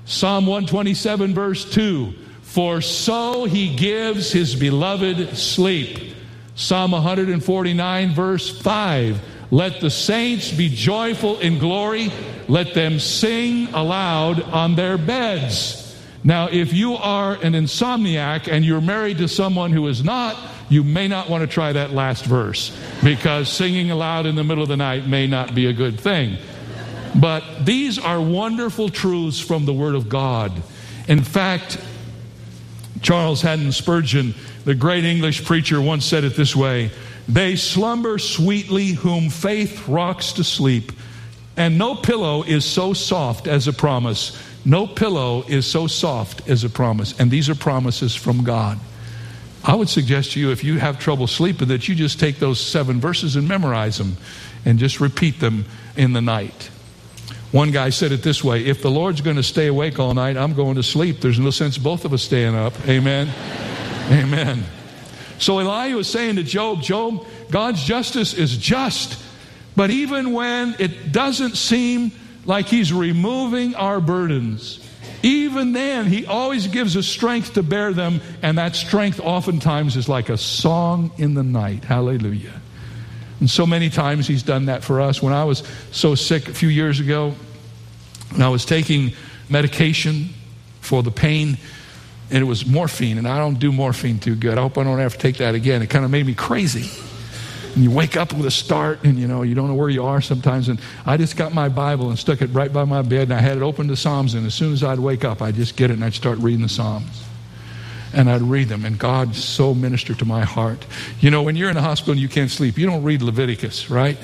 Psalm 127 verse 2, for so he gives his beloved sleep. Psalm 149 verse 5, let the saints be joyful in glory, let them sing aloud on their beds. Now, if you are an insomniac and you're married to someone who is not, you may not want to try that last verse, because singing aloud in the middle of the night may not be a good thing. But these are wonderful truths from the Word of God. In fact, Charles Haddon Spurgeon, the great English preacher, once said it this way, they slumber sweetly whom faith rocks to sleep, and no pillow is so soft as a promise. No pillow is so soft as a promise. And these are promises from God. I would suggest to you, if you have trouble sleeping, that you just take those 7 verses and memorize them and just repeat them in the night. One guy said it this way, if the Lord's going to stay awake all night, I'm going to sleep. There's no sense both of us staying up. Amen. Amen. So Elihu was saying to Job, God's justice is just. But even when it doesn't seem like he's removing our burdens, even then, he always gives us strength to bear them, and that strength oftentimes is like a song in the night. Hallelujah. And so many times he's done that for us. When I was so sick a few years ago, and I was taking medication for the pain, and it was morphine, and I don't do morphine too good. I hope I don't have to take that again. It kind of made me crazy. And you wake up with a start, and you don't know where you are sometimes. And I just got my Bible and stuck it right by my bed, and I had it open to Psalms. And as soon as I'd wake up, I'd just get it and I'd start reading the Psalms. And I'd read them, and God so ministered to my heart. When you're in the hospital and you can't sleep, you don't read Leviticus, right?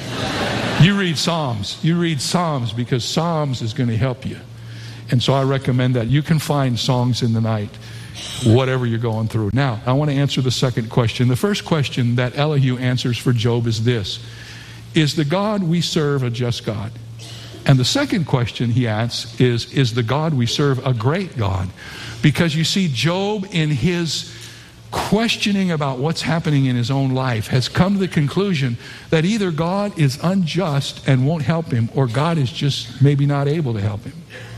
You read Psalms. You read Psalms because Psalms is going to help you. And so I recommend that. You can find songs in the night, whatever you're going through. Now, I want to answer the second question. The first question that Elihu answers for Job is this: is the God we serve a just God? And the second question he asks is the God we serve a great God? Because you see, Job, in his questioning about what's happening in his own life, has come to the conclusion that either God is unjust and won't help him, or God is just maybe not able to help him.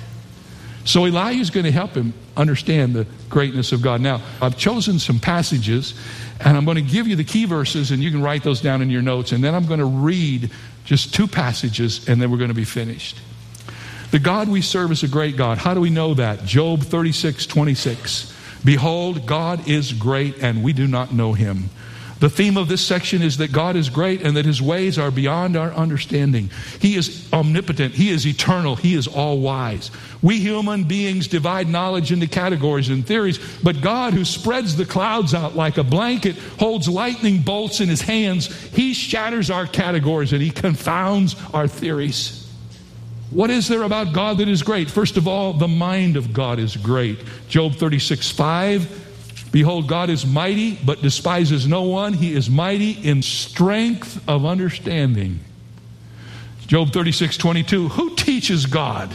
So Elihu is going to help him understand the greatness of God. Now, I've chosen some passages, and I'm going to give you the key verses, and you can write those down in your notes. And then I'm going to read just 2 passages, and then we're going to be finished. The God we serve is a great God. How do we know that? Job 36:26. Behold, God is great, and we do not know him. The theme of this section is that God is great and that his ways are beyond our understanding. He is omnipotent. He is eternal. He is all-wise. We human beings divide knowledge into categories and theories, but God, who spreads the clouds out like a blanket, holds lightning bolts in his hands. He shatters our categories and he confounds our theories. What is there about God that is great? First of all, the mind of God is great. Job 36:5. Behold, God is mighty, but despises no one. He is mighty in strength of understanding. Job 36:22. Who teaches God?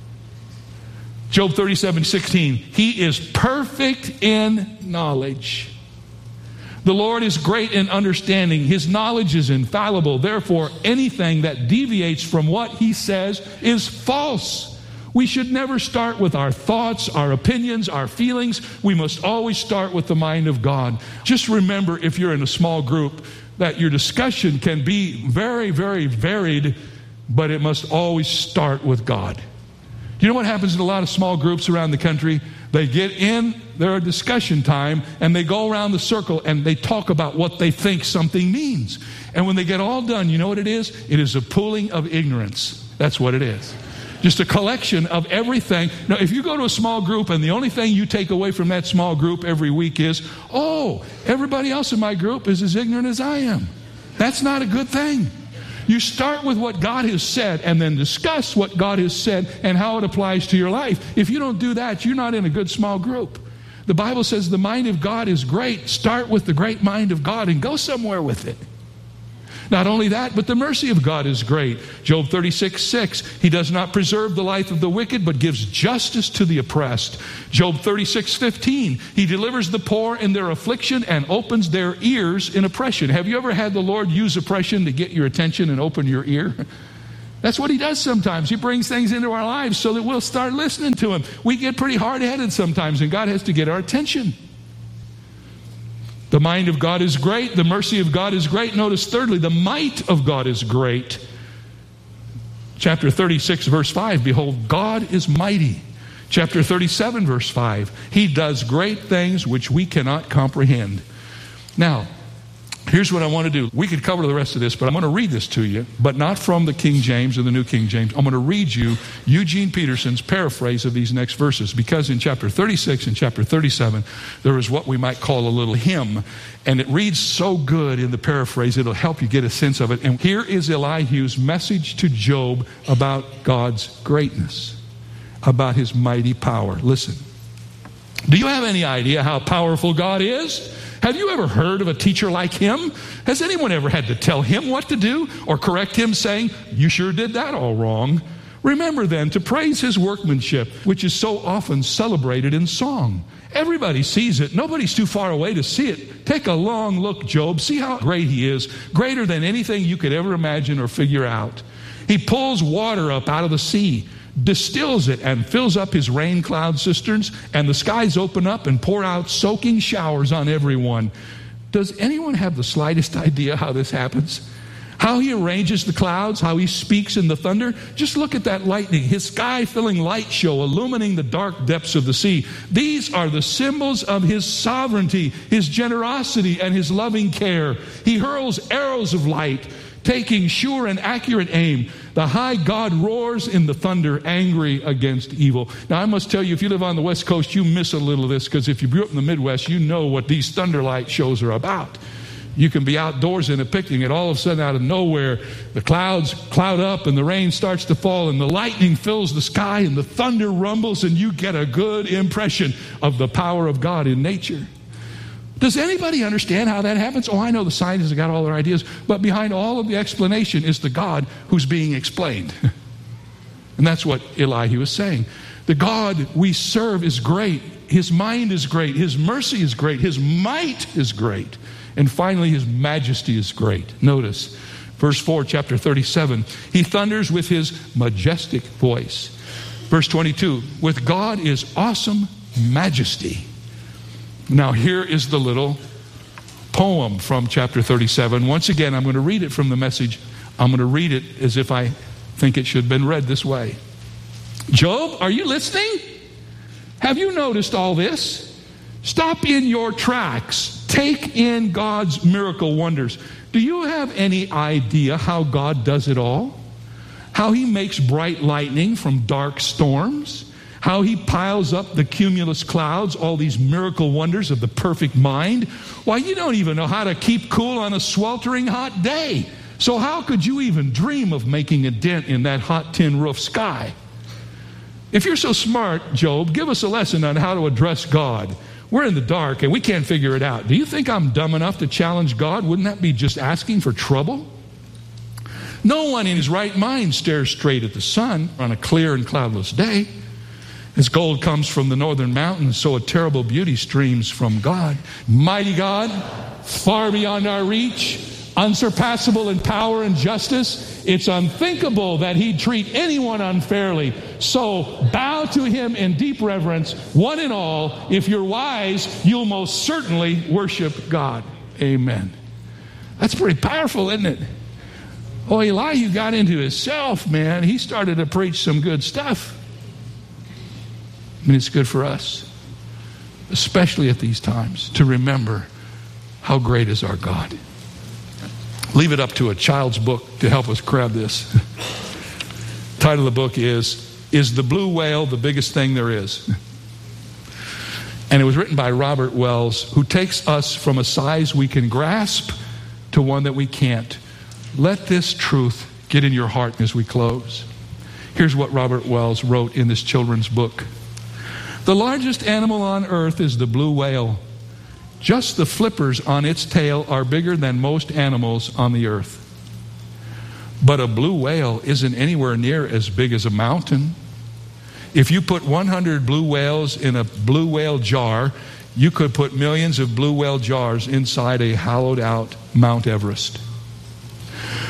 Job 37:16. He is perfect in knowledge. The Lord is great in understanding. His knowledge is infallible. Therefore, anything that deviates from what he says is false. We should never start with our thoughts, our opinions, our feelings. We must always start with the mind of God. Just remember, if you're in a small group, that your discussion can be very, very varied, but it must always start with God. Do you know what happens in a lot of small groups around the country? They get in their discussion time and they go around the circle and they talk about what they think something means. And when they get all done, you know what it is? It is a pooling of ignorance. That's what it is. Just a collection of everything. Now, if you go to a small group and the only thing you take away from that small group every week is, oh, everybody else in my group is as ignorant as I am. That's not a good thing. You start with what God has said and then discuss what God has said and how it applies to your life. If you don't do that, you're not in a good small group. The Bible says the mind of God is great. Start with the great mind of God and go somewhere with it. Not only that, but the mercy of God is great. Job 36:6. He does not preserve the life of the wicked, but gives justice to the oppressed. Job 36:15. He delivers the poor in their affliction and opens their ears in oppression. Have you ever had the Lord use oppression to get your attention and open your ear? That's what he does sometimes. He brings things into our lives so that we'll start listening to him. We get pretty hard-headed sometimes, and God has to get our attention. The mind of God is great. The mercy of God is great. Notice thirdly, the might of God is great. Chapter 36, verse 5, behold, God is mighty. Chapter 37, verse 5, he does great things which we cannot comprehend. Now, here's what I want to do. We could cover the rest of this, but I'm going to read this to you, but not from the King James or the New King James. I'm going to read you Eugene Peterson's paraphrase of these next verses, because in chapter 36 and chapter 37, there is what we might call a little hymn, and it reads so good in the paraphrase, it'll help you get a sense of it. And here is Elihu's message to Job about God's greatness, about his mighty power. Listen. Do you have any idea how powerful God is? Have you ever heard of a teacher like him? Has anyone ever had to tell him what to do or correct him saying, you sure did that all wrong? Remember then to praise his workmanship, which is so often celebrated in song. Everybody sees it. Nobody's too far away to see it. Take a long look, Job. See how great he is. Greater than anything you could ever imagine or figure out. He pulls water up out of the sea, distills it, and fills up his rain cloud cisterns, and the skies open up and pour out soaking showers on everyone. Does anyone have the slightest idea how this happens? How he arranges the clouds, how he speaks in the thunder? Just look at that lightning, his sky-filling light show illumining the dark depths of the sea. These are the symbols of his sovereignty, his generosity, and his loving care. He hurls arrows of light, taking sure and accurate aim. The high God roars in the thunder, angry against evil. Now, I must tell you, if you live on the West Coast, you miss a little of this, because if you grew up in the Midwest, you know what these thunder light shows are about. You can be outdoors in a picnic, and all of a sudden, out of nowhere, the clouds cloud up, and the rain starts to fall, and the lightning fills the sky, and the thunder rumbles, and you get a good impression of the power of God in nature. Does anybody understand how that happens? Oh, I know the scientists have got all their ideas, but behind all of the explanation is the God who's being explained. And that's what Elihu is saying. The God we serve is great. His mind is great. His mercy is great. His might is great. And finally, his majesty is great. Notice, verse 4, chapter 37. He thunders with his majestic voice. Verse 22, with God is awesome majesty. Now, here is the little poem from chapter 37. Once again, I'm going to read it from the Message. I'm going to read it as if I think it should have been read this way. Job, are you listening? Have you noticed all this? Stop in your tracks. Take in God's miracle wonders. Do you have any idea how God does it all? How he makes bright lightning from dark storms? How he piles up the cumulus clouds, all these miracle wonders of the perfect mind? Why, you don't even know how to keep cool on a sweltering hot day. So how could you even dream of making a dent in that hot tin roof sky? If you're so smart, Job, give us a lesson on how to address God. We're in the dark and we can't figure it out. Do you think I'm dumb enough to challenge God? Wouldn't that be just asking for trouble? No one in his right mind stares straight at the sun on a clear and cloudless day. As gold comes from the northern mountains, so a terrible beauty streams from God. Mighty God, far beyond our reach, unsurpassable in power and justice. It's unthinkable that he'd treat anyone unfairly. So bow to him in deep reverence, one and all. If you're wise, you'll most certainly worship God. Amen. That's pretty powerful, isn't it? Oh, Elihu got into himself, man. He started to preach some good stuff. I mean, it's good for us, especially at these times, to remember how great is our God. Leave it up to a child's book to help us grab this. Title of the book is the Blue Whale the Biggest Thing There Is? And it was written by Robert Wells, who takes us from a size we can grasp to one that we can't. Let this truth get in your heart as we close. Here's what Robert Wells wrote in this children's book. The largest animal on earth is the blue whale. Just the flippers on its tail are bigger than most animals on the earth. But a blue whale isn't anywhere near as big as a mountain. If you put 100 blue whales in a blue whale jar, you could put millions of blue whale jars inside a hollowed out Mount Everest.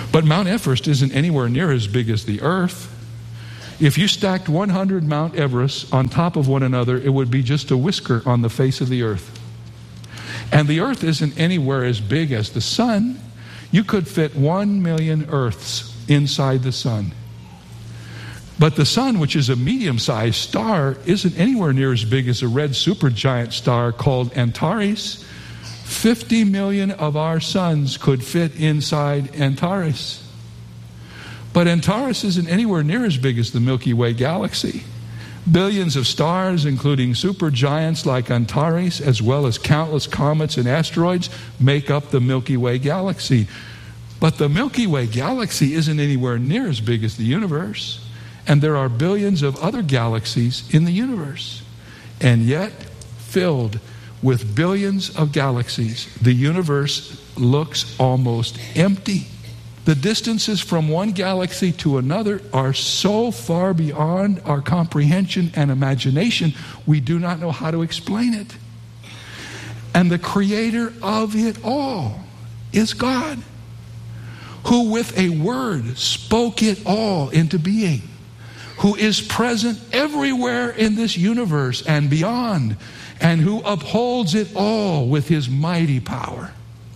But Mount Everest isn't anywhere near as big as the earth. If you stacked 100 Mount Everests on top of one another, it would be just a whisker on the face of the earth. And the earth isn't anywhere as big as the sun. You could fit 1 million Earths inside the sun. But the sun, which is a medium-sized star, isn't anywhere near as big as a red supergiant star called Antares. 50 million of our suns could fit inside Antares. But Antares isn't anywhere near as big as the Milky Way galaxy. Billions of stars, including supergiants like Antares, as well as countless comets and asteroids, make up the Milky Way galaxy. But the Milky Way galaxy isn't anywhere near as big as the universe. And there are billions of other galaxies in the universe. And yet, filled with billions of galaxies, the universe looks almost empty. The distances from one galaxy to another are so far beyond our comprehension and imagination, we do not know how to explain it. And the creator of it all is God, who with a word spoke it all into being, who is present everywhere in this universe and beyond, and who upholds it all with his mighty power.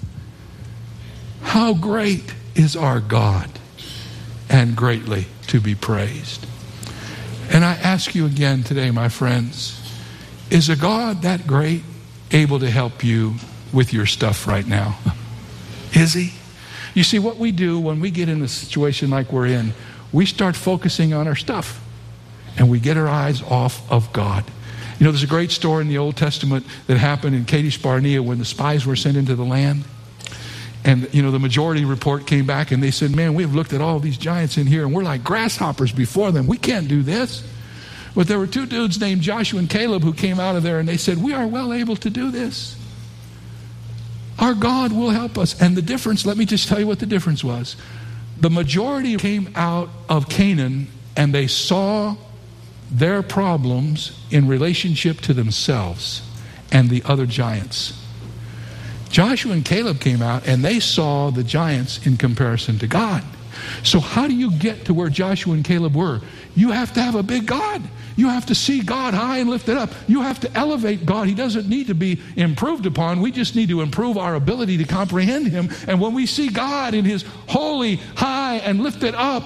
How great is our God, and greatly to be praised. And I ask you again today, my friends, is a God that great able to help you with your stuff right now? Is he? You see, what we do when we get in a situation like we're in, we start focusing on our stuff, and we get our eyes off of God. You know, there's a great story in the Old Testament that happened in Kadesh Barnea when the spies were sent into the land. And, you know, the majority report came back and they said, man, we've looked at all these giants in here and we're like grasshoppers before them. We can't do this. But there were two dudes named Joshua and Caleb who came out of there and they said, we are well able to do this. Our God will help us. And the difference, let me just tell you what the difference was. The majority came out of Canaan and they saw their problems in relationship to themselves and the other giants. Joshua and Caleb came out and they saw the giants in comparison to God. So how do you get to where Joshua and Caleb were? You have to have a big God. You have to see God high and lifted up. You have to elevate God. He doesn't need to be improved upon. We just need to improve our ability to comprehend him. And when we see God in his holy, high, and lifted up,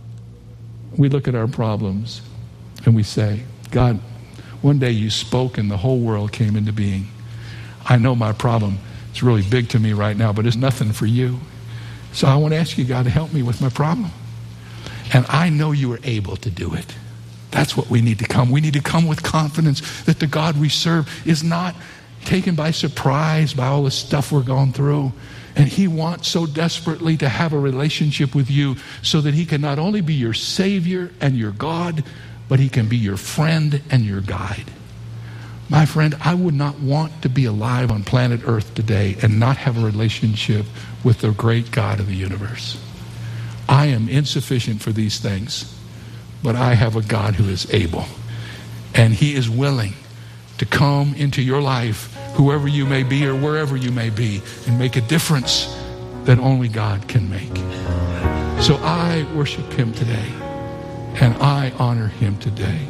we look at our problems and we say, God, one day you spoke and the whole world came into being. I know my problem. It's really big to me right now, but it's nothing for you. So I want to ask you, God, to help me with my problem. And I know you are able to do it. That's what we need to come. We need to come with confidence that the God we serve is not taken by surprise by all the stuff we're going through. And he wants so desperately to have a relationship with you so that he can not only be your Savior and your God, but he can be your friend and your guide. My friend, I would not want to be alive on planet Earth today and not have a relationship with the great God of the universe. I am insufficient for these things, but I have a God who is able. And he is willing to come into your life, whoever you may be or wherever you may be, and make a difference that only God can make. So I worship him today, and I honor him today.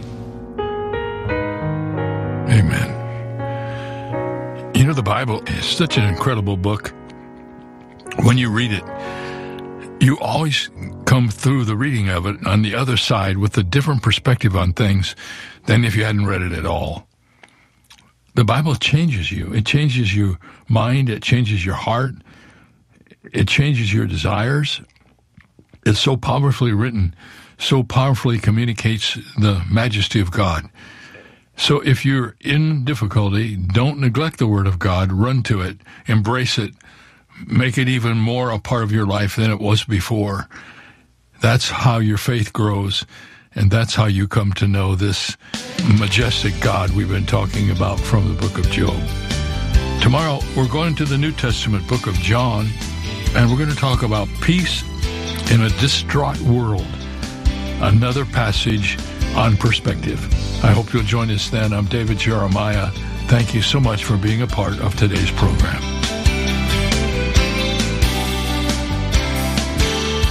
Amen. You know, the Bible is such an incredible book. When you read it, you always come through the reading of it on the other side with a different perspective on things than if you hadn't read it at all. The Bible changes you. It changes your mind. It changes your heart. It changes your desires. It's so powerfully written, so powerfully communicates the majesty of God. So if you're in difficulty, don't neglect the Word of God. Run to it. Embrace it. Make it even more a part of your life than it was before. That's how your faith grows, and that's how you come to know this majestic God we've been talking about from the book of Job. Tomorrow, we're going to the New Testament book of John, and we're going to talk about peace in a distraught world. Another passage on perspective. I hope you'll join us then. I'm David Jeremiah. Thank you so much for being a part of today's program.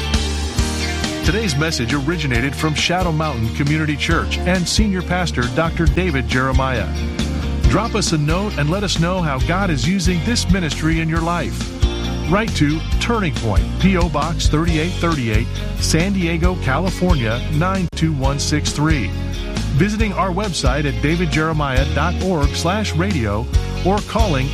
Today's message originated from Shadow Mountain Community Church and Senior Pastor Dr. David Jeremiah. Drop us a note and let us know how God is using this ministry in your life. Write to Turning Point, P.O. Box 3838, San Diego, California 92163. Visiting our website at davidjeremiah.org/radio or calling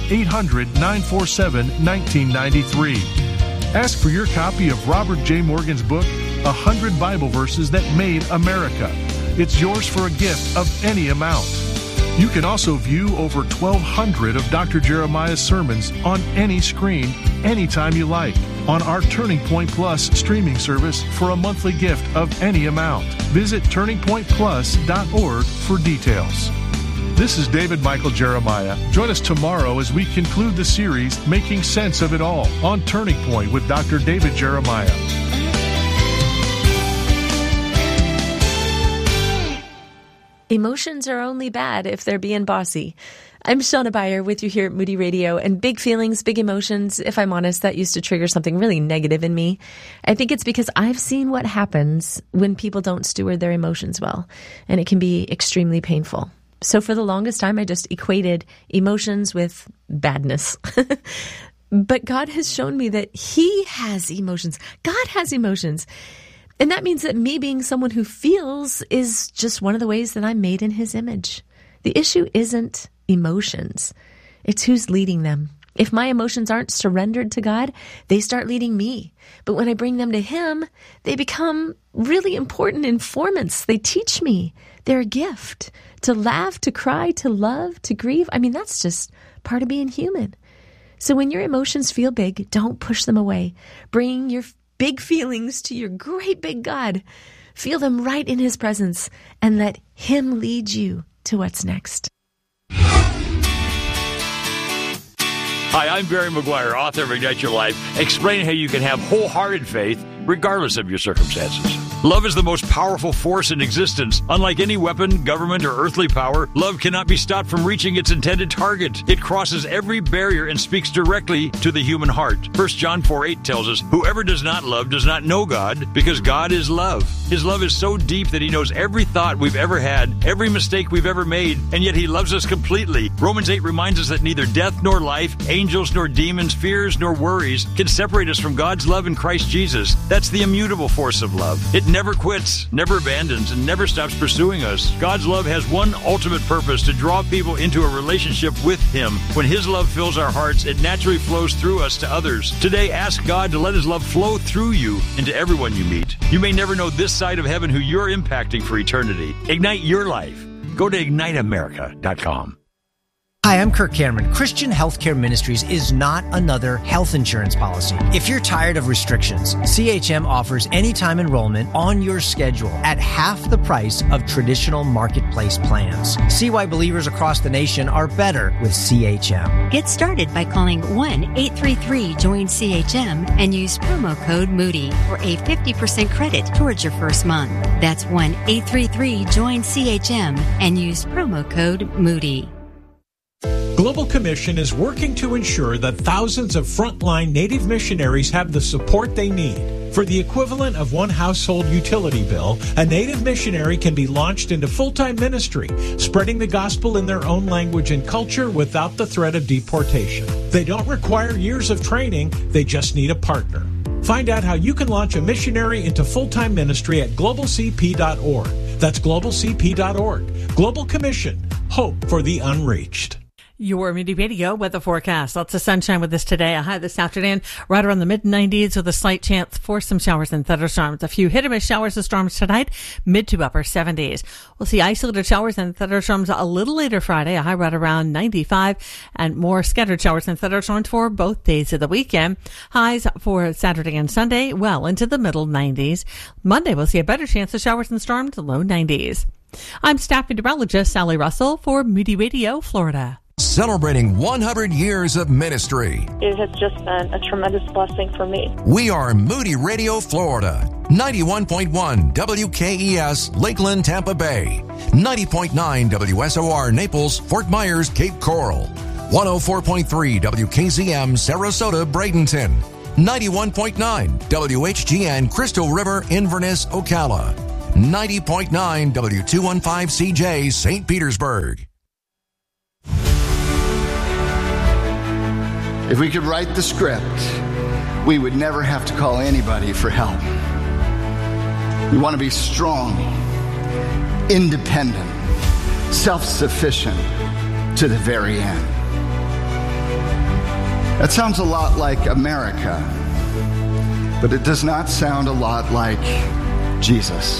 800-947-1993. Ask for your copy of Robert J. Morgan's book, 100 Bible Verses That Made America. It's yours for a gift of any amount. You can also view over 1,200 of Dr. Jeremiah's sermons on any screen, anytime you like, on our Turning Point Plus streaming service for a monthly gift of any amount. Visit turningpointplus.org for details. This is David Michael Jeremiah. Join us tomorrow as we conclude the series, Making Sense of It All, on Turning Point with Dr. David Jeremiah. Emotions are only bad if they're being bossy. I'm Shauna Beyer with you here at Moody Radio, and big feelings, big emotions, if I'm honest, that used to trigger something really negative in me. I think it's because I've seen what happens when people don't steward their emotions well, and it can be extremely painful. So for the longest time, I just equated emotions with badness. But God has shown me that He has emotions. God has emotions. And that means that me being someone who feels is just one of the ways that I'm made in His image. The issue isn't emotions. It's who's leading them. If my emotions aren't surrendered to God, they start leading me. But when I bring them to Him, they become really important informants. They teach me. They're a gift. To laugh, to cry, to love, to grieve. I mean, that's just part of being human. So when your emotions feel big, don't push them away. Bring your big feelings to your great big God. Feel them right in His presence and let Him lead you to what's next. Hi, I'm Barry McGuire, author of Ignite Your Life, explaining how you can have wholehearted faith regardless of your circumstances. Love is the most powerful force in existence. Unlike any weapon, government, or earthly power, love cannot be stopped from reaching its intended target. It crosses every barrier and speaks directly to the human heart. 1 John 4:8 tells us, whoever does not love does not know God, because God is love. His love is so deep that He knows every thought we've ever had, every mistake we've ever made, and yet He loves us completely. Romans 8 reminds us that neither death nor life, angels nor demons, fears nor worries can separate us from God's love in Christ Jesus. That's the immutable force of love. It never quits, never abandons, and never stops pursuing us. God's love has one ultimate purpose: to draw people into a relationship with Him. When His love fills our hearts, it naturally flows through us to others. Today, ask God to let His love flow through you into everyone you meet. You may never know this side of heaven who you're impacting for eternity. Ignite your life. Go to IgniteAmerica.com. Hi, I'm Kirk Cameron. Christian Healthcare Ministries is not another health insurance policy. If you're tired of restrictions, CHM offers anytime enrollment on your schedule at half the price of traditional marketplace plans. See why believers across the nation are better with CHM. Get started by calling 1-833-JOIN-CHM and use promo code Moody for a 50% credit towards your first month. That's 1-833-JOIN-CHM and use promo code Moody. Global Commission is working to ensure that thousands of frontline Native missionaries have the support they need. For the equivalent of one household utility bill, a Native missionary can be launched into full-time ministry, spreading the gospel in their own language and culture without the threat of deportation. They don't require years of training, they just need a partner. Find out how you can launch a missionary into full-time ministry at globalcp.org. That's globalcp.org. Global Commission. Hope for the unreached. Your Moody Radio weather forecast. Lots of sunshine with us today. A high this afternoon right around the mid-90s with a slight chance for some showers and thunderstorms. A few hit-and-miss showers and storms tonight, mid to upper 70s. We'll see isolated showers and thunderstorms a little later Friday, a high right around 95, and more scattered showers and thunderstorms for both days of the weekend. Highs for Saturday and Sunday, well into the middle 90s. Monday, we'll see a better chance of showers and storms, low 90s. I'm staff meteorologist Sally Russell for Moody Radio, Florida. Celebrating 100 years of ministry. It has just been a tremendous blessing for me. We are Moody Radio, Florida. 91.1 WKES, Lakeland, Tampa Bay. 90.9 WSOR, Naples, Fort Myers, Cape Coral. 104.3 WKZM, Sarasota, Bradenton. 91.9 WHGN Crystal River, Inverness, Ocala. 90.9 W215CJ, St. Petersburg. If we could write the script, we would never have to call anybody for help. We want to be strong, independent, self-sufficient to the very end. That sounds a lot like America, but it does not sound a lot like Jesus.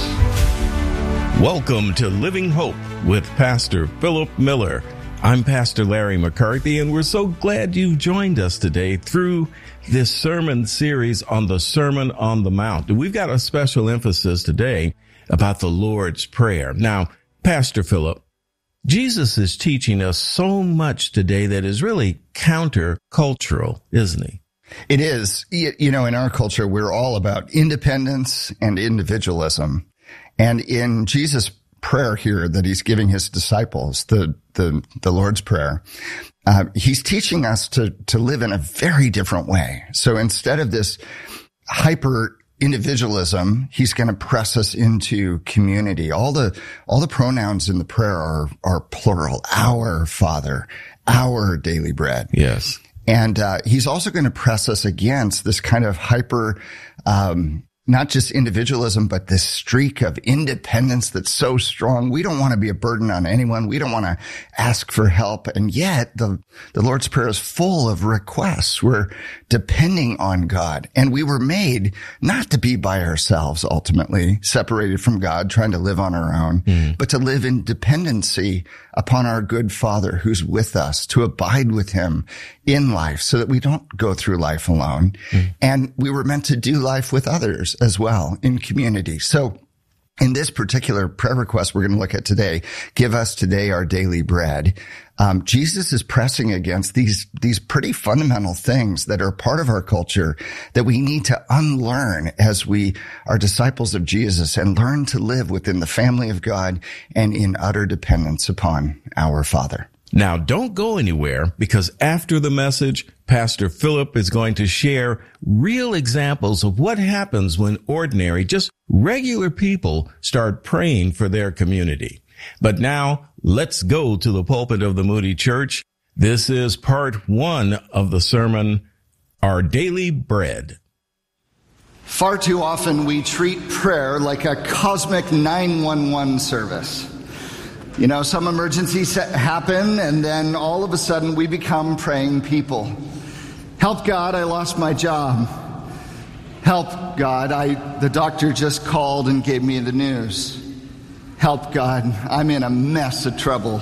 Welcome to Living Hope with Pastor Philip Miller. I'm Pastor Larry McCarthy, and we're so glad you've joined us today through this sermon series on the Sermon on the Mount. We've got a special emphasis today about the Lord's Prayer. Now, Pastor Philip, Jesus is teaching us so much today that is really counter-cultural, isn't he? It is. You know, in our culture, we're all about independence and individualism. And in Jesus' prayer here that he's giving his disciples, the Lord's Prayer, he's teaching us to live in a very different way. So instead of this hyper individualism, he's going to press us into community. All the pronouns in the prayer are plural. Our Father, our daily bread. Yes. And he's also going to press us against this kind of hyper, not just individualism, but this streak of independence that's so strong. We don't want to be a burden on anyone. We don't want to ask for help. And yet the Lord's Prayer is full of requests. We're depending on God. And we were made not to be by ourselves, ultimately, separated from God, trying to live on our own, but to live in dependency upon our good Father who's with us, to abide with him in life so that we don't go through life alone. And we were meant to do life with others as well in community. So in this particular prayer request we're going to look at today, give us today our daily bread. Jesus is pressing against these pretty fundamental things that are part of our culture that we need to unlearn as we are disciples of Jesus and learn to live within the family of God and in utter dependence upon our Father. Now, don't go anywhere, because after the message, Pastor Philip is going to share real examples of what happens when ordinary, just regular people start praying for their community. But now, let's go to the pulpit of the Moody Church. This is part 1 of the sermon, Our Daily Bread. Far too often we treat prayer like a cosmic 911 service. You know, some emergencies happen, and then all of a sudden we become praying people. Help, God, I lost my job. Help, God, the doctor just called and gave me the news. Help, God, I'm in a mess of trouble.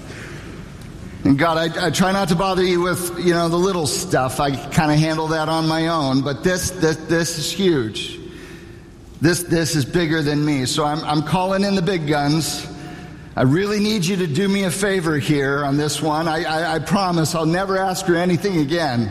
And God, I try not to bother you with, the little stuff. I kind of handle that on my own, but this is huge. This is bigger than me. So I'm calling in the big guns. I really need you to do me a favor here on this one. I promise I'll never ask for anything again.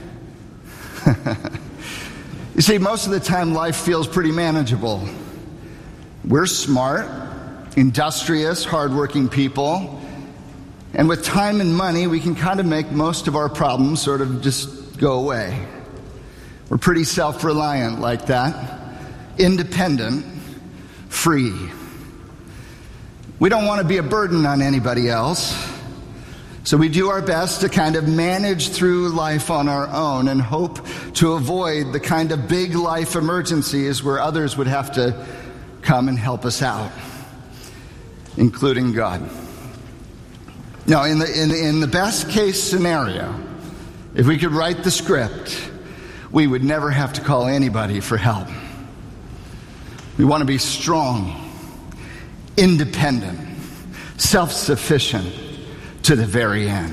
You see, most of the time life feels pretty manageable. We're smart, industrious, hardworking people. And with time and money, we can kind of make most of our problems sort of just go away. We're pretty self-reliant like that. Independent, free. We don't want to be a burden on anybody else. So we do our best to kind of manage through life on our own and hope to avoid the kind of big life emergencies where others would have to come and help us out, including God. Now, in the best case scenario, if we could write the script, we would never have to call anybody for help. We want to be strong, independent, self-sufficient to the very end.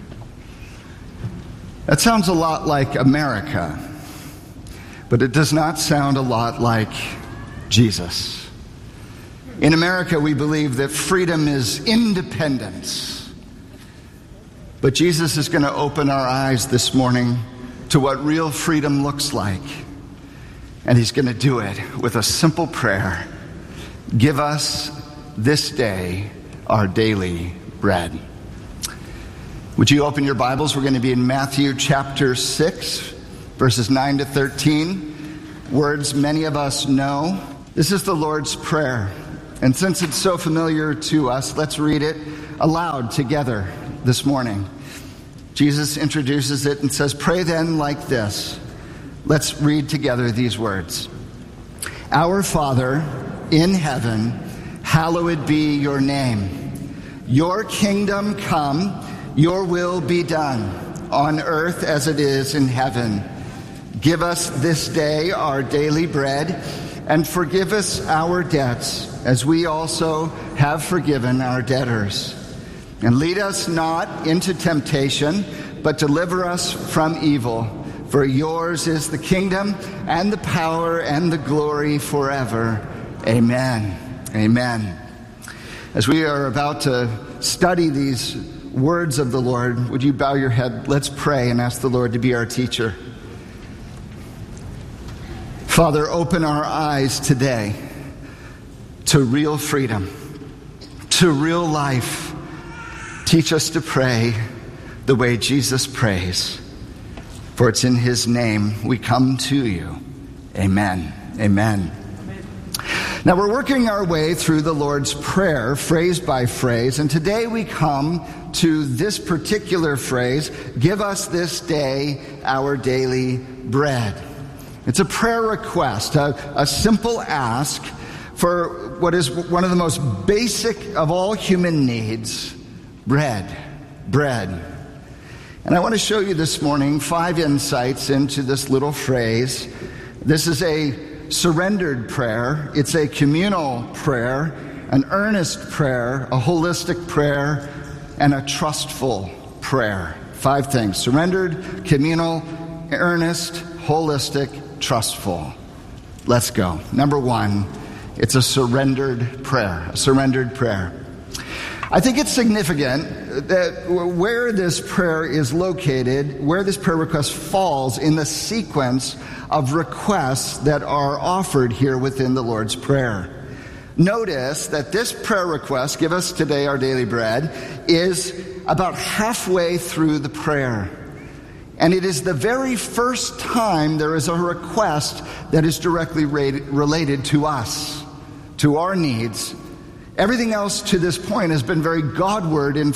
That sounds a lot like America, but it does not sound a lot like Jesus. In America, we believe that freedom is independence. But Jesus is going to open our eyes this morning to what real freedom looks like. And he's going to do it with a simple prayer. Give us this day our daily bread. Would you open your Bibles? We're going to be in Matthew chapter 6, verses 9 to 13, words many of us know. This is the Lord's Prayer. And since it's so familiar to us, let's read it aloud together this morning. Jesus introduces it and says, "Pray then like this." Let's read together these words. "Our Father in heaven, hallowed be your name. Your kingdom come, your will be done, on earth as it is in heaven. Give us this day our daily bread, and forgive us our debts, as we also have forgiven our debtors. And lead us not into temptation, but deliver us from evil. For yours is the kingdom, and the power, and the glory forever. Amen." Amen. As we are about to study these words of the Lord, would you bow your head? Let's pray and ask the Lord to be our teacher. Father, open our eyes today to real freedom, to real life. Teach us to pray the way Jesus prays. For it's in his name we come to you. Amen. Amen. Now we're working our way through the Lord's Prayer, phrase by phrase, and today we come to this particular phrase, "Give us this day our daily bread." It's a prayer request, a simple ask for what is one of the most basic of all human needs, bread. Bread. And I want to show you this morning 5 insights into this little phrase. This is a surrendered prayer. It's a communal prayer, an earnest prayer, a holistic prayer, and a trustful prayer. 5 things: surrendered, communal, earnest, holistic, trustful. Let's go. Number 1, it's a surrendered prayer. A surrendered prayer. I think it's significant that where this prayer is located, where this prayer request falls in the sequence of requests that are offered here within the Lord's Prayer. Notice that this prayer request, "Give us today our daily bread," is about halfway through the prayer. And it is the very first time there is a request that is directly related to us, to our needs. Everything else to this point has been very Godward in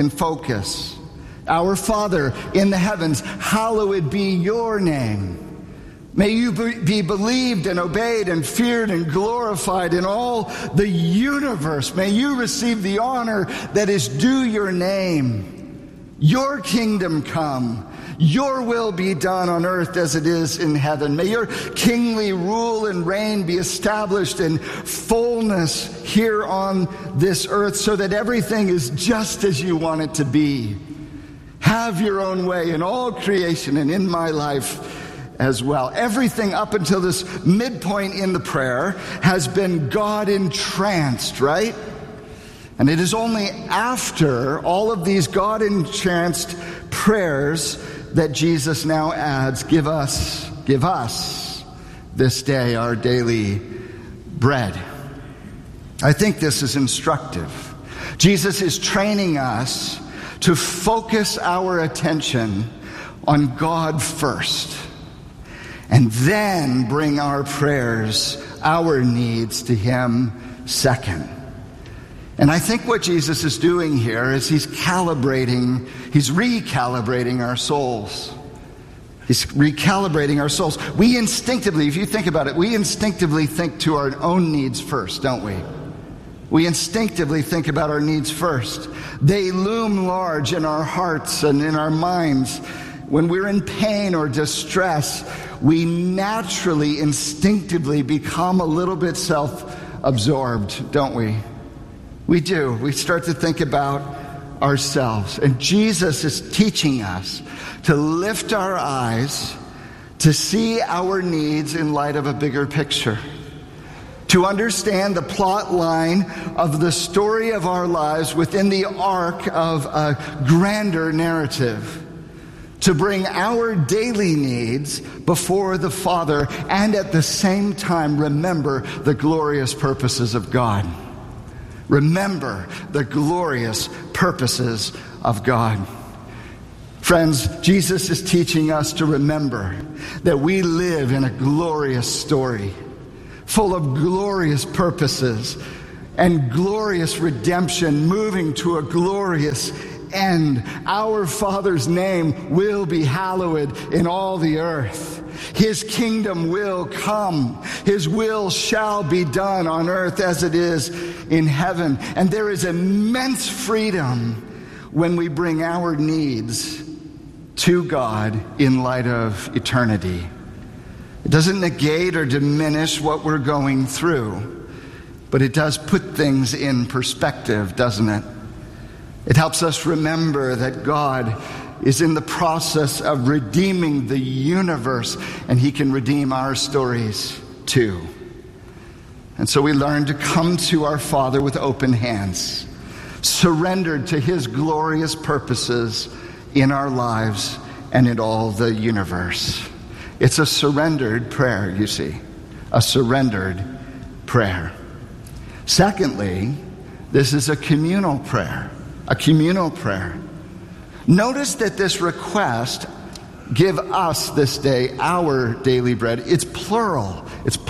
focus. "Our Father in the heavens, hallowed be your name. May you be believed and obeyed and feared and glorified in all the universe. May you receive the honor that is due your name. Your kingdom come. Your will be done on earth as it is in heaven. May your kingly rule and reign be established in fullness here on this earth, so that everything is just as you want it to be. Have your own way in all creation and in my life as well." Everything up until this midpoint in the prayer has been God entranced, right? And it is only after all of these God entranced prayers that Jesus now adds, give us this day our daily bread. I think this is instructive. Jesus is training us to focus our attention on God first, and then bring our prayers, our needs to him second. And I think what Jesus is doing here is he's recalibrating our souls. He's recalibrating our souls. We instinctively, if you think about it, we instinctively think to our own needs first, don't we? We instinctively think about our needs first. They loom large in our hearts and in our minds. When we're in pain or distress, we naturally, instinctively become a little bit self-absorbed, don't we? We do. We start to think about ourselves. And Jesus is teaching us to lift our eyes, to see our needs in light of a bigger picture, to understand the plot line of the story of our lives within the arc of a grander narrative, to bring our daily needs before the Father, and at the same time remember the glorious purposes of God. Remember the glorious purposes of God. Friends, Jesus is teaching us to remember that we live in a glorious story, full of glorious purposes and glorious redemption, moving to a glorious end. Our Father's name will be hallowed in all the earth. His kingdom will come. His will shall be done on earth as it is in heaven. And there is immense freedom when we bring our needs to God in light of eternity. It doesn't negate or diminish what we're going through, but it does put things in perspective, doesn't it? It helps us remember that God is in the process of redeeming the universe, and He can redeem our stories too. And so we learn to come to our Father with open hands, surrendered to His glorious purposes in our lives and in all the universe. It's a surrendered prayer, you see, a surrendered prayer. Secondly, this is a communal prayer, Notice that this request, give us this day our daily bread, it's plural.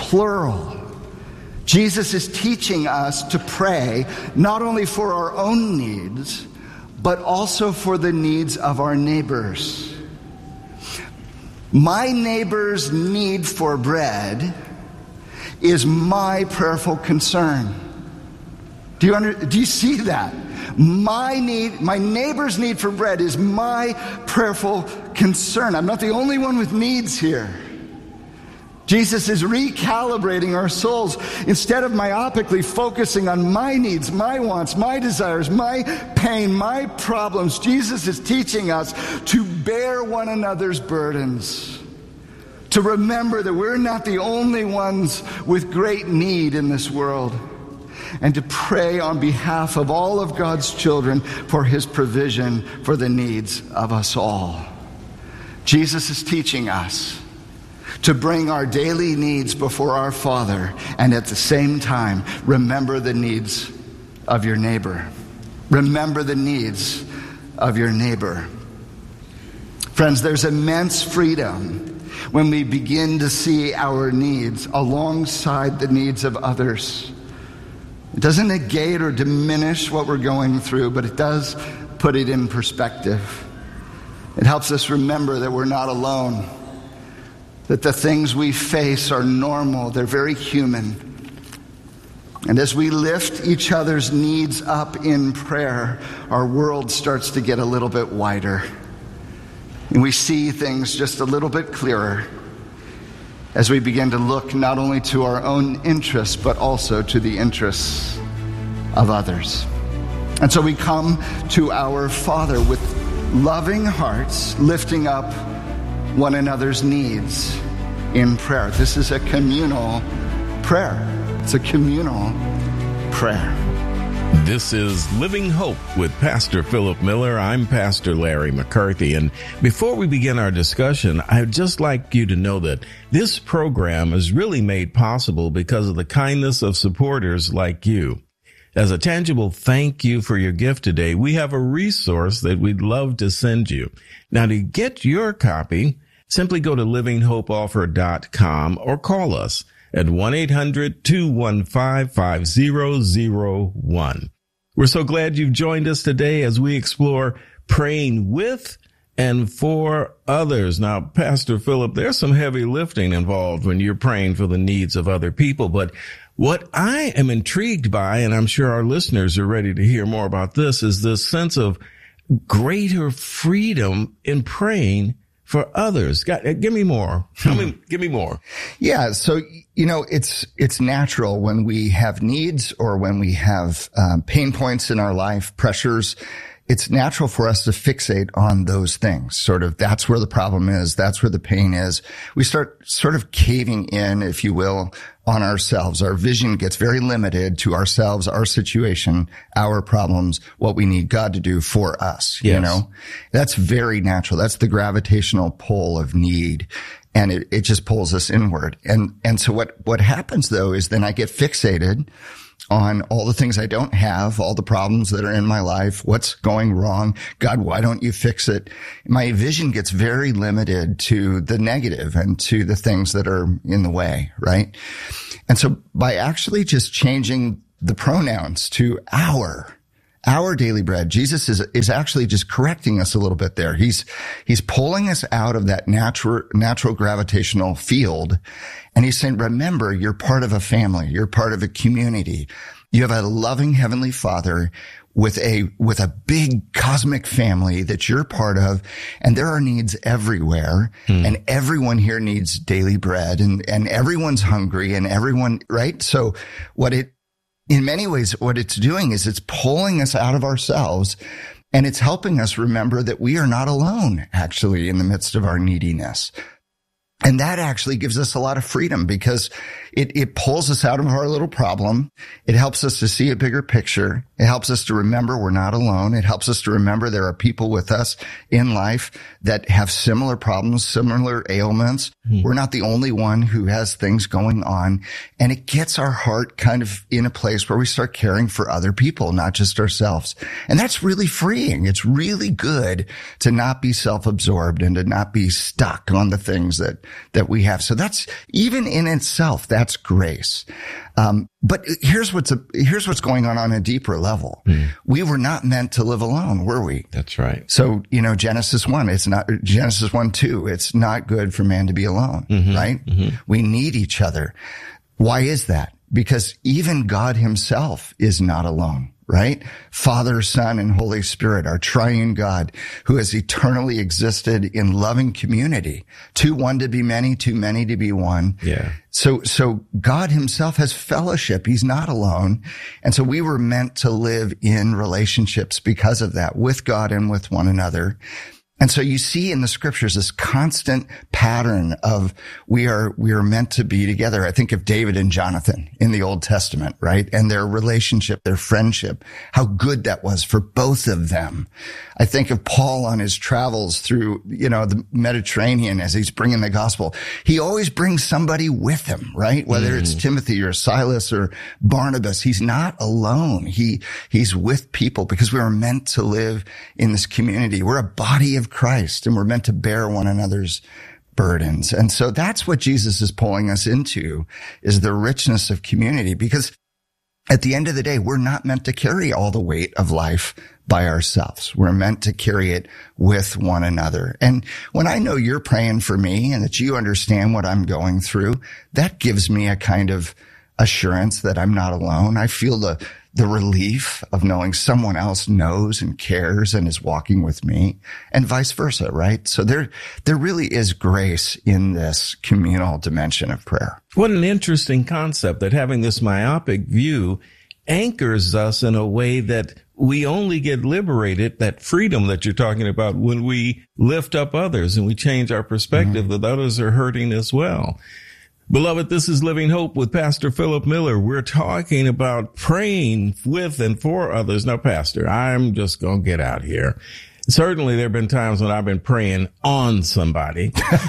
Jesus is teaching us to pray not only for our own needs, but also for the needs of our neighbors. My neighbor's need for bread is my prayerful concern. Do you see that? My neighbor's need for bread is my prayerful concern. I'm not the only one with needs here. Jesus is recalibrating our souls. Instead of myopically focusing on my needs, my wants, my desires, my pain, my problems, Jesus is teaching us to bear one another's burdens, to remember that we're not the only ones with great need in this world, and to pray on behalf of all of God's children for His provision for the needs of us all. Jesus is teaching us to bring our daily needs before our Father, and at the same time, remember the needs of your neighbor. Remember the needs of your neighbor. Friends, there's immense freedom when we begin to see our needs alongside the needs of others. It doesn't negate or diminish what we're going through, but it does put it in perspective. It helps us remember that we're not alone, that the things we face are normal, they're very human. And as we lift each other's needs up in prayer, our world starts to get a little bit wider. And we see things just a little bit clearer as we begin to look not only to our own interests, but also to the interests of others. And so we come to our Father with loving hearts, lifting up one another's needs in prayer. This is a communal prayer. It's a communal prayer. This is Living Hope with Pastor Philip Miller. I'm Pastor Larry McCarthy. And before we begin our discussion, I'd just like you to know that this program is really made possible because of the kindness of supporters like you. As a tangible thank you for your gift today, we have a resource that we'd love to send you. Now, to get your copy, simply go to livinghopeoffer.com or call us at 1-800-215-5001. We're so glad you've joined us today as we explore praying with and for others. Now, Pastor Philip, there's some heavy lifting involved when you're praying for the needs of other people. But what I am intrigued by, and I'm sure our listeners are ready to hear more about this, is this sense of greater freedom in praying for others. Give me more. Give me more. Yeah. So, it's natural when we have needs or when we have pain points in our life, pressures. It's natural for us to fixate on those things. Sort of, that's where the problem is. That's where the pain is. We start sort of caving in, if you will, on ourselves. Our vision gets very limited to ourselves, our situation, our problems, what we need God to do for us. Yes. That's very natural. That's the gravitational pull of need. And it just pulls us inward. And so what happens though is then I get fixated on all the things I don't have, all the problems that are in my life, what's going wrong. God, why don't you fix it? My vision gets very limited to the negative and to the things that are in the way, right? And so by actually just changing the pronouns to our daily bread, Jesus is actually just correcting us a little bit there. He's pulling us out of that natural gravitational field. And he's saying, remember, you're part of a family. You're part of a community. You have a loving Heavenly Father with a big cosmic family that you're part of. And there are needs everywhere. And everyone here needs daily bread, and everyone's hungry, and everyone, right? So in many ways, what it's doing is it's pulling us out of ourselves, and it's helping us remember that we are not alone, actually, in the midst of our neediness. And that actually gives us a lot of freedom, because it pulls us out of our little problem. It helps us to see a bigger picture. It helps us to remember we're not alone. It helps us to remember there are people with us in life that have similar problems, similar ailments. We're not the only one who has things going on. And it gets our heart kind of in a place where we start caring for other people, not just ourselves. And that's really freeing. It's really good to not be self-absorbed and to not be stuck on the things that we have. So that's, even in itself, that's grace. But here's what's going on a deeper level. We were not meant to live alone, were we? That's right. So, Genesis 1:2, it's not good for man to be alone, right? We need each other. Why is that? Because even God himself is not alone. Right? Father, Son, and Holy Spirit, our triune God, who has eternally existed in loving community. Too one to be many, too many to be one. Yeah. So God himself has fellowship. He's not alone. And so we were meant to live in relationships because of that, with God and with one another. And so you see in the scriptures this constant pattern of we are meant to be together. I think of David and Jonathan in the Old Testament, right? And their relationship, their friendship, how good that was for both of them. I think of Paul on his travels through, the Mediterranean as he's bringing the gospel. He always brings somebody with him, right? Whether it's Timothy or Silas or Barnabas, he's not alone. He's with people because we are meant to live in this community. We're a body of Christ, and we're meant to bear one another's burdens. And so that's what Jesus is pulling us into, is the richness of community, because at the end of the day, we're not meant to carry all the weight of life by ourselves. We're meant to carry it with one another. And when I know you're praying for me and that you understand what I'm going through, that gives me a kind of assurance that I'm not alone. I feel the relief of knowing someone else knows and cares and is walking with me, and vice versa, right? So there really is grace in this communal dimension of prayer. What an interesting concept, that having this myopic view anchors us in a way that we only get liberated, that freedom that you're talking about, when we lift up others and we change our perspective that others are hurting as well. Beloved, this is Living Hope with Pastor Philip Miller. We're talking about praying with and for others. Now, Pastor, I'm just going to get out here. Certainly, there have been times when I've been praying on somebody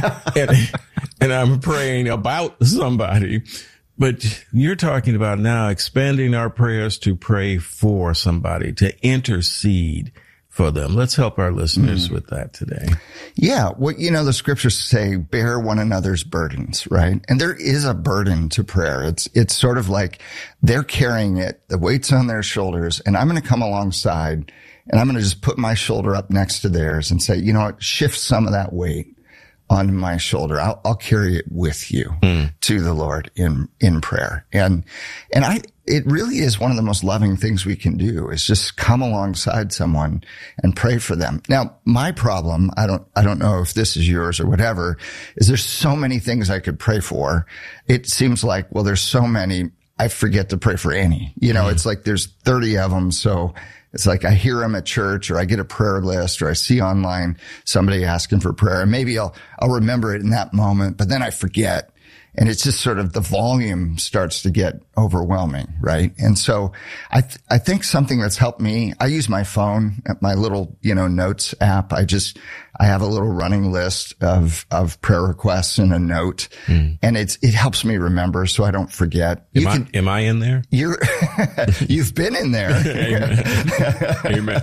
and I'm praying about somebody. But you're talking about now expanding our prayers to pray for somebody, to intercede for them. Let's help our listeners with that today. Yeah. Well, the scriptures say, bear one another's burdens, right? And there is a burden to prayer. It's sort of like they're carrying it, the weight's on their shoulders, and I'm going to come alongside and I'm going to just put my shoulder up next to theirs and say, shift some of that weight onto my shoulder. I'll carry it with you to the Lord in prayer. And it really is one of the most loving things we can do, is just come alongside someone and pray for them. Now, my problem, I don't know if this is yours or whatever, is there's so many things I could pray for. It seems like, well, there's so many, I forget to pray for any. It's like there's 30 of them. So it's like I hear them at church, or I get a prayer list, or I see online somebody asking for prayer, and maybe I'll remember it in that moment, but then I forget. And it's just sort of the volume starts to get overwhelming, right? And so I think something that's helped me, I use my phone, my little, notes app. I have a little running list of prayer requests in a note, and it helps me remember so I don't forget. Am I in there? You've been in there. Amen.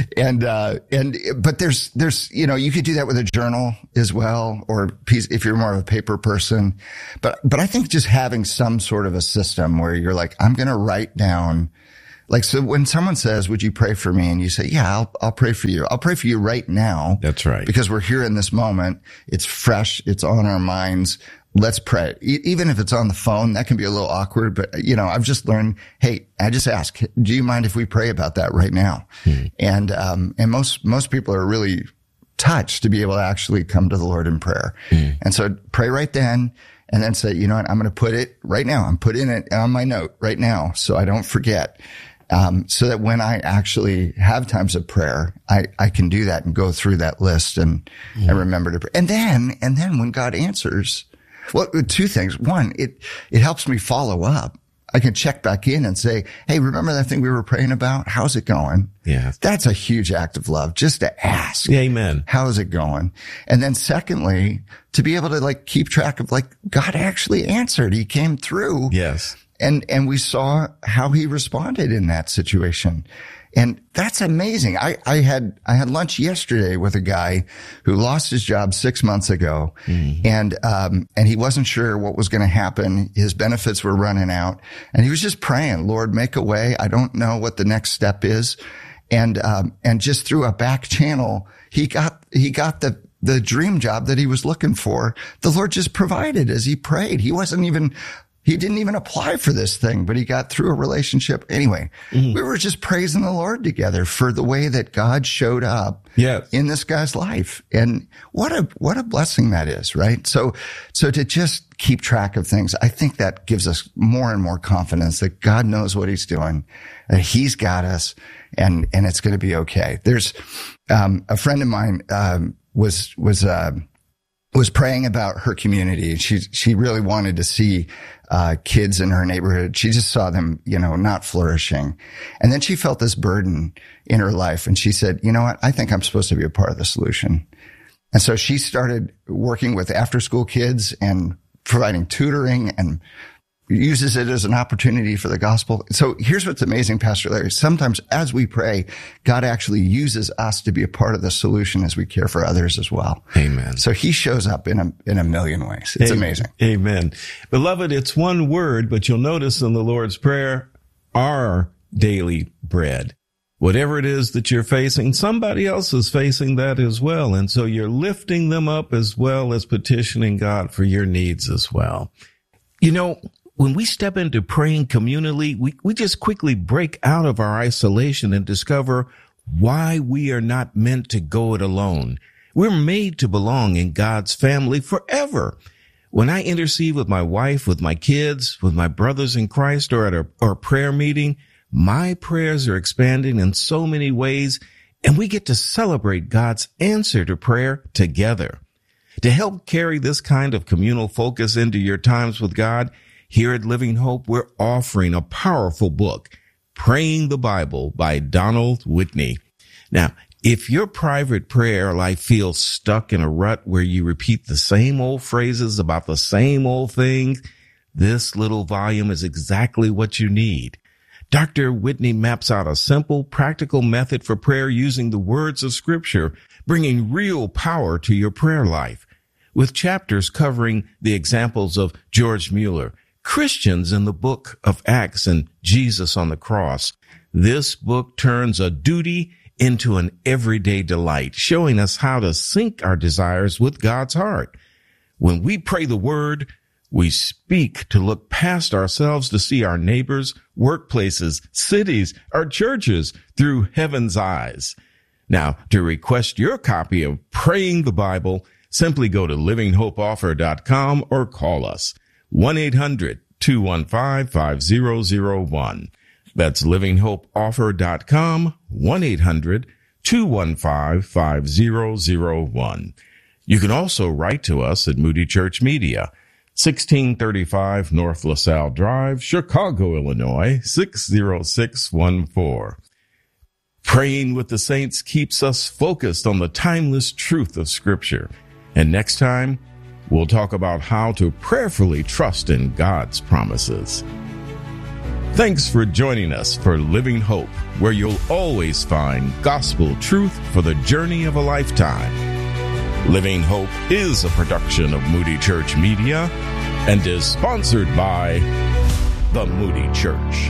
But there's, you could do that with a journal as well, or if you're more of a paper person. But I think just having some sort of a system where you're like, I'm going to write down, so when someone says, would you pray for me? And you say, yeah, I'll pray for you. I'll pray for you right now. That's right. Because we're here in this moment. It's fresh. It's on our minds. Let's pray. Even if it's on the phone, that can be a little awkward, but I've just learned, hey, I just ask, do you mind if we pray about that right now? And most people are really touched to be able to actually come to the Lord in prayer. And so pray right then. And then say, you know what, I'm going to put it right now. I'm putting it on my note right now so I don't forget. So that when I actually have times of prayer, I can do that and go through that list and remember to pray. And then when God answers, well, two things. One, it helps me follow up. I can check back in and say, hey, remember that thing we were praying about? How's it going? Yeah. That's a huge act of love, just to ask. Amen. How's it going? And then secondly, to be able to keep track of God actually answered. He came through. Yes. And we saw how he responded in that situation. And that's amazing. I had lunch yesterday with a guy who lost his job 6 months ago. And he wasn't sure what was going to happen. His benefits were running out, and he was just praying, Lord, make a way. I don't know what the next step is. And just through a back channel, he got the dream job that he was looking for. The Lord just provided as he prayed. He didn't even apply for this thing, but he got through a relationship. Anyway, we were just praising the Lord together for the way that God showed up in this guy's life. And what a blessing that is, right? So to just keep track of things, I think that gives us more and more confidence that God knows what he's doing, that he's got us, and it's going to be okay. There's, a friend of mine, was praying about her community. She really wanted to see kids in her neighborhood. She just saw them, not flourishing. And then she felt this burden in her life, and she said, you know what? I think I'm supposed to be a part of the solution. And so she started working with after school kids and providing tutoring, and uses it as an opportunity for the gospel. So here's what's amazing, Pastor Larry. Sometimes as we pray, God actually uses us to be a part of the solution as we care for others as well. Amen. So he shows up in a million ways. It's amazing. Amen. Beloved, it's one word, but you'll notice in the Lord's Prayer, our daily bread. Whatever it is that you're facing, somebody else is facing that as well. And so you're lifting them up as well as petitioning God for your needs as well. When we step into praying communally, we just quickly break out of our isolation and discover why we are not meant to go it alone. We're made to belong in God's family forever. When I intercede with my wife, with my kids, with my brothers in Christ, or at our prayer meeting, my prayers are expanding in so many ways, and we get to celebrate God's answer to prayer together. To help carry this kind of communal focus into your times with God, here at Living Hope, we're offering a powerful book, Praying the Bible by Donald Whitney. Now, if your private prayer life feels stuck in a rut where you repeat the same old phrases about the same old things, this little volume is exactly what you need. Dr. Whitney maps out a simple, practical method for prayer using the words of Scripture, bringing real power to your prayer life. With chapters covering the examples of George Mueller, Christians in the book of Acts, and Jesus on the cross, this book turns a duty into an everyday delight, showing us how to sync our desires with God's heart. When we pray the word, we speak to look past ourselves to see our neighbors, workplaces, cities, our churches through heaven's eyes. Now, to request your copy of Praying the Bible, simply go to livinghopeoffer.com or call us 1-800-215-5001. That's livinghopeoffer.com, 1-800-215-5001. You can also write to us at Moody Church Media, 1635 North LaSalle Drive, Chicago, Illinois, 60614. Praying with the Saints keeps us focused on the timeless truth of Scripture. And next time, we'll talk about how to prayerfully trust in God's promises. Thanks for joining us for Living Hope, where you'll always find gospel truth for the journey of a lifetime. Living Hope is a production of Moody Church Media and is sponsored by the Moody Church.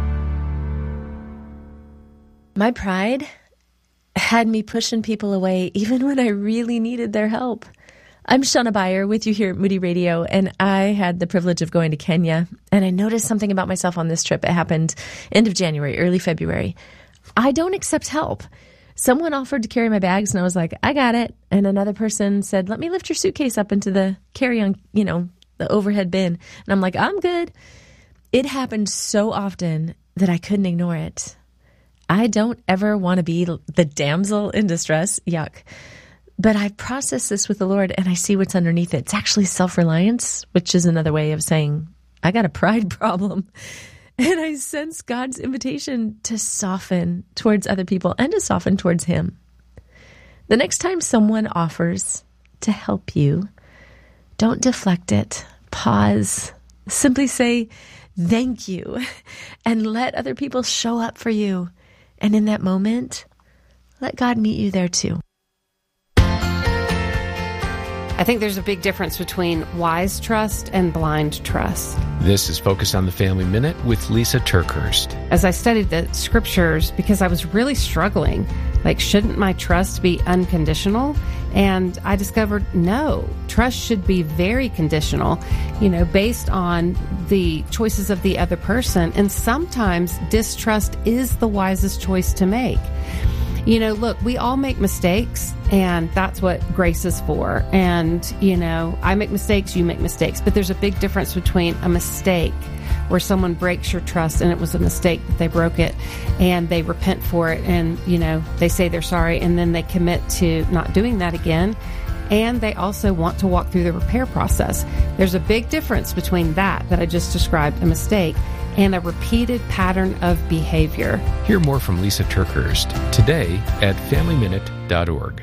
My pride had me pushing people away even when I really needed their help. I'm Shauna Beyer with you here at Moody Radio, and I had the privilege of going to Kenya, and I noticed something about myself on this trip. It happened end of January, early February. I don't accept help. Someone offered to carry my bags, and I was like, I got it. And another person said, let me lift your suitcase up into the carry-on, the overhead bin. And I'm like, I'm good. It happened so often that I couldn't ignore it. I don't ever want to be the damsel in distress. Yuck. But I process this with the Lord, and I see what's underneath it. It's actually self-reliance, which is another way of saying, I got a pride problem. And I sense God's invitation to soften towards other people and to soften towards Him. The next time someone offers to help you, don't deflect it. Pause. Simply say, thank you, and let other people show up for you. And in that moment, let God meet you there too. I think there's a big difference between wise trust and blind trust. This is Focus on the Family Minute with Lisa TerKeurst. As I studied the scriptures, because I was really struggling, shouldn't my trust be unconditional? And I discovered, no, trust should be very conditional, based on the choices of the other person. And sometimes distrust is the wisest choice to make. Look, we all make mistakes, and that's what grace is for. And, I make mistakes, you make mistakes. But there's a big difference between a mistake where someone breaks your trust and it was a mistake that they broke it and they repent for it and, they say they're sorry and then they commit to not doing that again. And they also want to walk through the repair process. There's a big difference between that I just described, a mistake, and a repeated pattern of behavior. Hear more from Lisa TerKeurst today at FamilyMinute.org.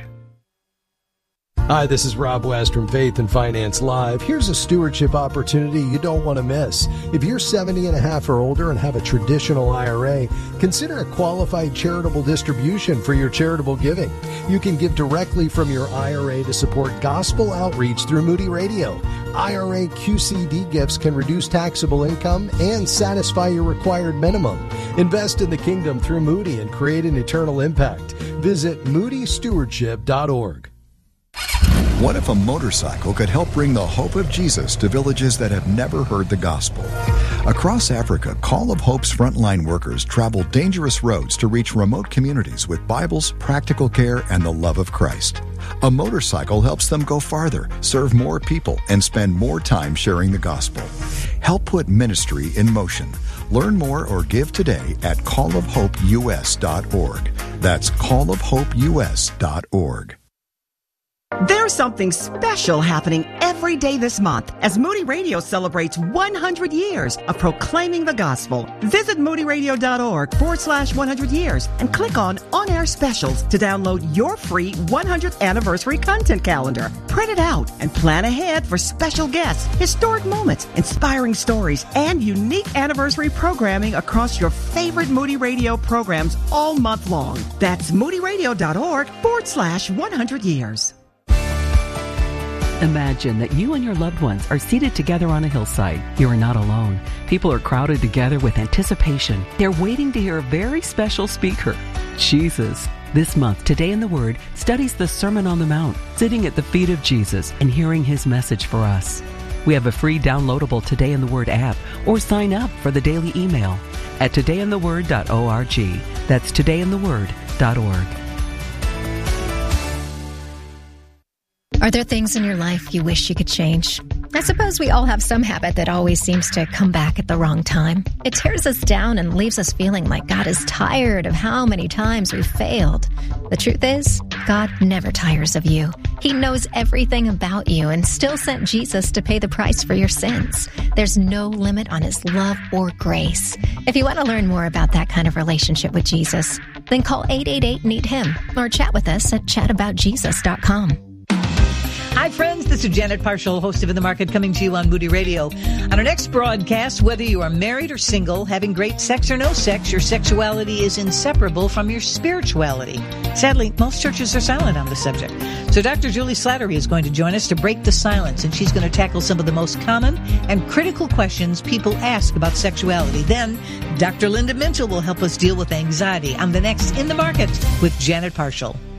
Hi, this is Rob West from Faith and Finance Live. Here's a stewardship opportunity you don't want to miss. If you're 70 and a half or older and have a traditional IRA, consider a qualified charitable distribution for your charitable giving. You can give directly from your IRA to support gospel outreach through Moody Radio. IRA QCD gifts can reduce taxable income and satisfy your required minimum. Invest in the kingdom through Moody and create an eternal impact. Visit moodystewardship.org. What if a motorcycle could help bring the hope of Jesus to villages that have never heard the gospel? Across Africa, Call of Hope's frontline workers travel dangerous roads to reach remote communities with Bibles, practical care, and the love of Christ. A motorcycle helps them go farther, serve more people, and spend more time sharing the gospel. Help put ministry in motion. Learn more or give today at callofhopeus.org. That's callofhopeus.org. There's something special happening every day this month as Moody Radio celebrates 100 years of proclaiming the gospel. Visit moodyradio.org/100 years and click on On-Air Specials to download your free 100th anniversary content calendar. Print it out and plan ahead for special guests, historic moments, inspiring stories, and unique anniversary programming across your favorite Moody Radio programs all month long. That's moodyradio.org/100 years. Imagine that you and your loved ones are seated together on a hillside. You are not alone. People are crowded together with anticipation. They're waiting to hear a very special speaker, Jesus. This month, Today in the Word studies the Sermon on the Mount, sitting at the feet of Jesus and hearing His message for us. We have a free downloadable Today in the Word app, or sign up for the daily email at todayintheword.org. That's todayintheword.org. Are there things in your life you wish you could change? I suppose we all have some habit that always seems to come back at the wrong time. It tears us down and leaves us feeling like God is tired of how many times we've failed. The truth is, God never tires of you. He knows everything about you and still sent Jesus to pay the price for your sins. There's no limit on his love or grace. If you want to learn more about that kind of relationship with Jesus, then call 888-NEED-HIM or chat with us at chataboutjesus.com. Hi, friends. This is Janet Parshall, host of In the Market, coming to you on Moody Radio. On our next broadcast, whether you are married or single, having great sex or no sex, your sexuality is inseparable from your spirituality. Sadly, most churches are silent on the subject. So Dr. Julie Slattery is going to join us to break the silence, and she's going to tackle some of the most common and critical questions people ask about sexuality. Then, Dr. Linda Minchell will help us deal with anxiety on the next In the Market with Janet Parshall.